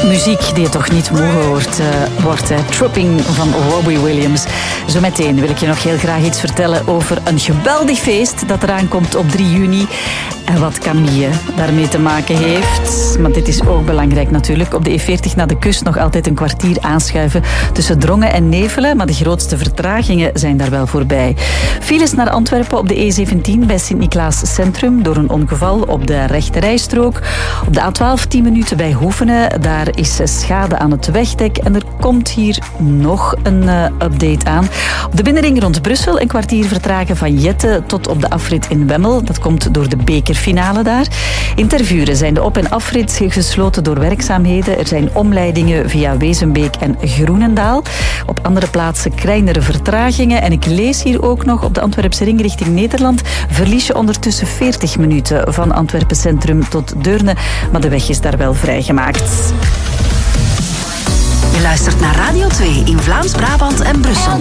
Muziek die je toch niet moe wordt. Tripping van Robbie Williams. Zometeen wil ik je nog heel graag iets vertellen over een geweldig feest dat eraan komt op 3 juni. En wat Camille daarmee te maken heeft. Maar dit is ook belangrijk natuurlijk. Op de E40 naar de kust nog altijd een kwartier aanschuiven tussen Drongen en Nevelen. Maar de grootste vertragingen zijn daar wel voorbij. Files naar Antwerpen op de E17 bij Sint-Niklaas Centrum door een ongeval op de rechterrijstrook. Op de A12 10 minuten bij Hoevenen. Daar is schade aan het wegdek. En er komt hier nog een update aan. Op de binnenring rond Brussel een kwartier vertragen van Jette tot op de afrit in Wemmel. Dat komt door de bekerfinale daar. In Tervuren zijn de op- en afrit gesloten door werkzaamheden. Er zijn omleidingen via Wezenbeek en Groenendaal. Op andere plaatsen kleinere vertragingen. En ik lees hier ook nog op de Antwerpse ring richting Nederland verlies je ondertussen 40 minuten van Antwerpen Centrum tot Deurne. Maar de weg is daar wel vrijgemaakt. Je luistert naar Radio 2 in Vlaams-Brabant en Brussel.